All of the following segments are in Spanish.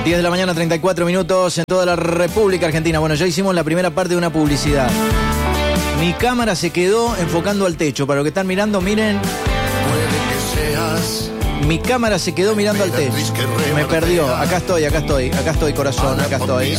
10 de la mañana, 34 minutos en toda la República Argentina. Bueno, ya hicimos la primera parte de una publicidad. Mi cámara se quedó enfocando al techo. Para los que están mirando, miren. Mi cámara se quedó mirando al techo. Me perdió. Acá estoy, corazón. Acá estoy.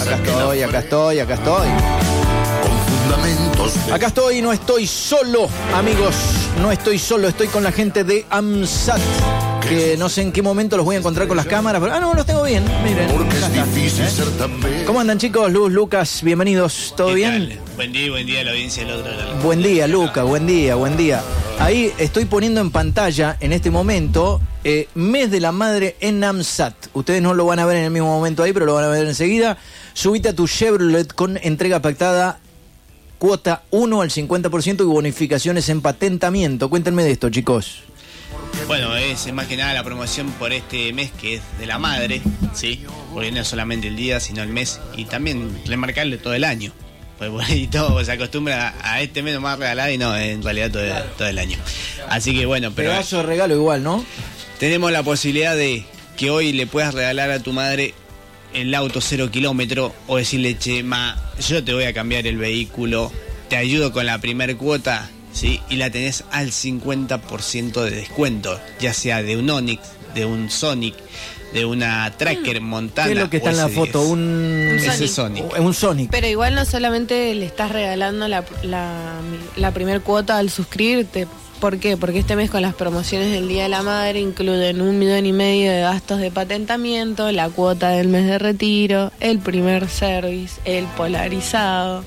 Acá estoy, no estoy solo, amigos. No estoy solo, estoy con la gente de AMSAT. Que no sé en qué momento los voy a encontrar con las cámaras, pero no, los tengo bien, miren. ¿Cómo andan, chicos? Luz, Lucas, bienvenidos, ¿todo bien? Tal? Buen día a la audiencia del otro lado. Buen día, Lucas, buen día. Ahí estoy poniendo en pantalla, en este momento, Mes de la Madre en AMSAT. Ustedes no lo van a ver en el mismo momento ahí, pero lo van a ver enseguida. Subite a tu Chevrolet con entrega pactada, cuota 1 al 50% y bonificaciones en patentamiento. Cuéntenme de esto, chicos. Bueno, es más que nada la promoción por este mes que es de la madre, ¿sí? Porque no es solamente el día, sino el mes y también remarcarle todo el año. Pues por ahí todo se acostumbra a este mes nomás regalar y no, en realidad todo el año. Así que bueno, pero... Pedazo de regalo igual, ¿no? Tenemos la posibilidad de que hoy le puedas regalar a tu madre el auto 0 kilómetro o decirle, che, ma, yo te voy a cambiar el vehículo, te ayudo con la primer cuota, ¿sí? Y la tenés al 50% de descuento, ya sea de un Onix, de un Sonic, de una Tracker Montana. ¿Qué es lo que está en la foto? Un Sonic. Un Sonic. Pero igual no solamente le estás regalando la primer cuota al suscribirte. ¿Por qué? Porque este mes con las promociones del Día de la Madre incluyen 1,5 millones de gastos de patentamiento, la cuota del mes de retiro, el primer service, el polarizado.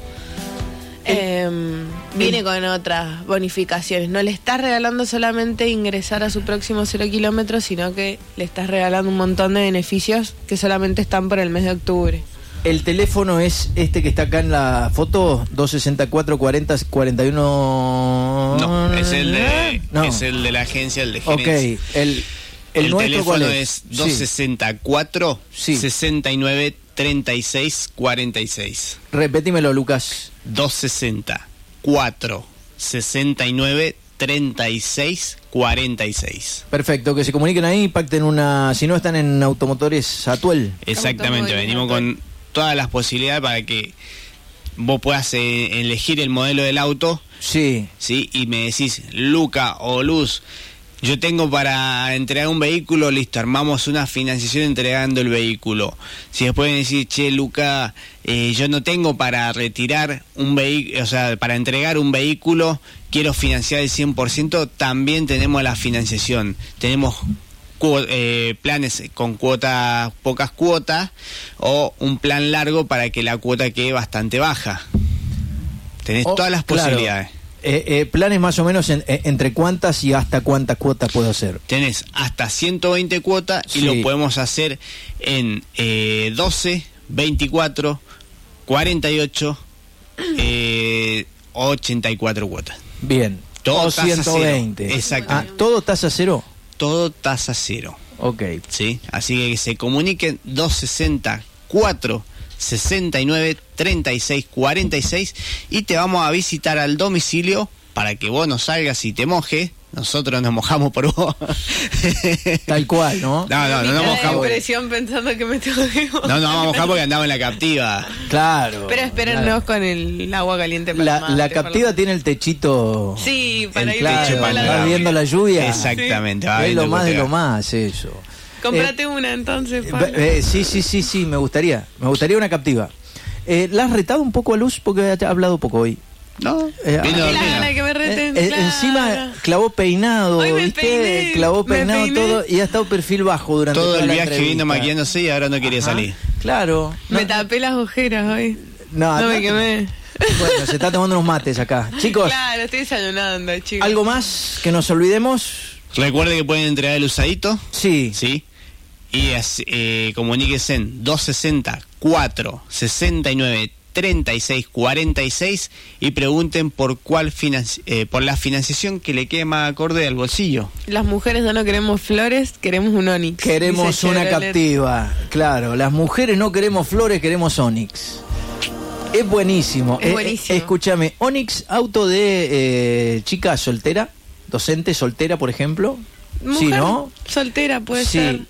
Viene con otras bonificaciones. No le estás regalando solamente ingresar a su próximo 0 kilómetros, sino que le estás regalando un montón de beneficios que solamente están por el mes de octubre. El teléfono es este que está acá en la foto, 264 40 41. No, es el de la agencia, el de gerencia. Ok, el nuestro, teléfono es 264 sí. 69 36 46. Repetímelo, Lucas. 264 69 36 46. Perfecto, que se comuniquen ahí, pacten una... Si no, están en Automotores Atuel. Exactamente, venimos con todas las posibilidades para que vos puedas elegir el modelo del auto. Sí. Sí, y me decís, Luca o Luz, yo tengo para entregar un vehículo, listo, armamos una financiación entregando el vehículo. Si después me decís, che, Luca, yo no tengo para retirar un vehículo, o sea, para entregar un vehículo, quiero financiar el 100%, también tenemos la financiación. Tenemos planes con pocas cuotas, o un plan largo para que la cuota quede bastante baja. Tenés todas las posibilidades. Planes más o menos entre cuántas y hasta cuántas cuotas puedo hacer. Tenés hasta 120 cuotas y lo podemos hacer en 12, 24, 48, 84 cuotas. Bien. Todo 120. Exacto. ¿Todo tasa cero? Todo tasa cero. Ok. ¿Sí? Así que se comuniquen 264 69 36 46 y te vamos a visitar al domicilio para que vos no salgas y te mojes. Nosotros nos mojamos por vos. Tal cual, ¿no? No nos mojamos. Impresión pensando que me tengo que mojar. No nos vamos a mojar porque andamos en la captiva. Claro. Pero espérennos con el agua caliente para la captiva tiene el techito. Sí, para ir va viendo la lluvia. Exactamente. Sí. Es lo más de lo más eso. Cómprate una entonces. Sí, me gustaría una captiva. ¿La has retado un poco a Luz? Porque ha hablado poco hoy. No, que me reten, encima clavó peinado, ¿viste? Clavó peinado todo y ha estado perfil bajo durante todo el viaje entrevista. vino maquillándose y ahora no quería salir. Claro. Me tapé las ojeras hoy. No me quemé. Bueno, se está tomando unos mates acá. Chicos. Claro, estoy desayunando, chicos. ¿Algo más que nos olvidemos? Recuerde que pueden entregar el usadito. Sí. Y comuníquese en 264 69 36 46 y pregunten por por la financiación que le quede más acorde al bolsillo. Las mujeres no queremos flores, queremos un Onix. Queremos una captiva, claro. Las mujeres no queremos flores, queremos Onix. Es buenísimo. Escúchame, Onix, auto de chica soltera, docente soltera, por ejemplo. Mujer sí, ¿no? soltera puede ser.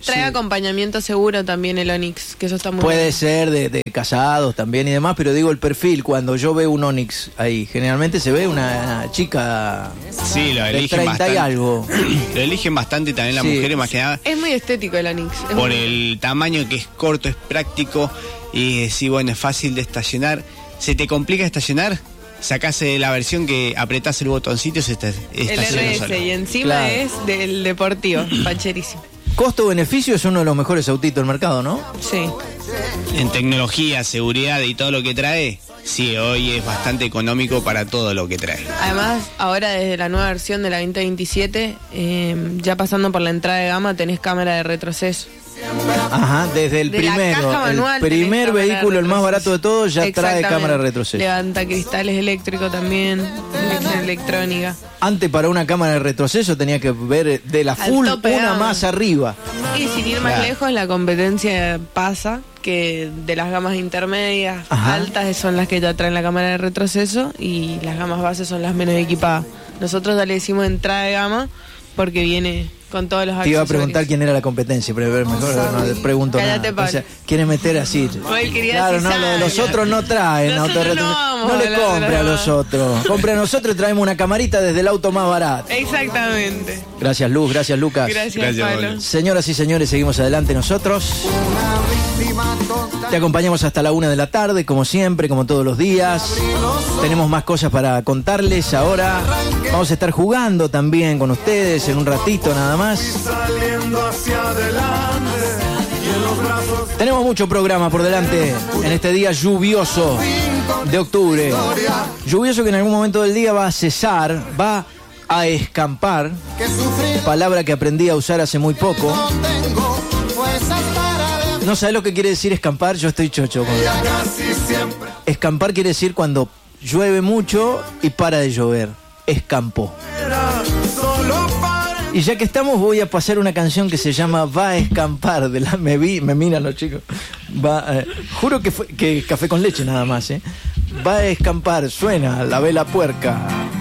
Trae acompañamiento seguro también el Onix, que eso está muy Puede bien. ser de casados también y demás, pero digo el perfil, cuando yo veo un Onix ahí, generalmente se ve una chica Sí, lo de eligen 30 bastante. y algo. Lo eligen bastante también las Sí. mujeres, más que nada Es muy estético el Onix. Es por muy- el tamaño que es corto, es práctico y sí, bueno, es fácil de estacionar. ¿Se te complica estacionar? Sacás la versión que apretás el botoncito y se el estaciona RS solo. y encima Claro. es del deportivo, facherísimo. Costo-beneficio es uno de los mejores autitos del mercado, ¿no? Sí. En tecnología, seguridad y todo lo que trae, sí, hoy es bastante económico para todo lo que trae. Además, ahora desde la nueva versión de la 2027, ya pasando por la entrada de gama, tenés cámara de retroceso. Ajá, desde el De la primero, caja manual el tenés primer cámara de vehículo, el más retroceso. barato de todos, ya trae Exactamente. cámara de retroceso. Levanta cristales eléctricos también, dirección electrónica. Antes para una cámara de retroceso tenía que ver de la Al full tope de una gama. más arriba. Y sin ir más Claro. lejos, la competencia pasa que de las gamas intermedias, Ajá. altas son las que ya traen la cámara de retroceso y las gamas bases son las menos equipadas. Nosotros ya le decimos entrada de gama porque viene con todos los Te iba a accesorios. preguntar quién era la competencia, pero mejor no le pregunto Cállate, nada. O sea, Pablo. quiere meter así. Pues él quería Claro, no, cizaña. los otros no traen Nosotros autorretroceso. no vamos No a le hablar de compre a los los otros. Compre a nosotros y traemos una camarita desde el auto más barato. Exactamente. Gracias, Luz. Gracias, Lucas. Gracias, Pablo. Pablo. Señoras y señores, seguimos adelante nosotros. Te acompañamos hasta la 1 de la tarde, como siempre, como todos los días. Tenemos más cosas para contarles ahora. Vamos a estar jugando también con ustedes en un ratito nada más. Tenemos mucho programa por delante en este día lluvioso de octubre. Lluvioso que en algún momento del día va a cesar, va a escampar. Palabra que aprendí a usar hace muy poco. ¿No sabes lo que quiere decir escampar? Yo estoy chocho con eso. Escampar quiere decir cuando llueve mucho y para de llover. Escampó. Y ya que estamos, voy a pasar una canción que se llama Va a escampar, de la me miran los chicos. Juro que es café con leche nada más, ¿eh? Va a escampar, suena la vela puerca.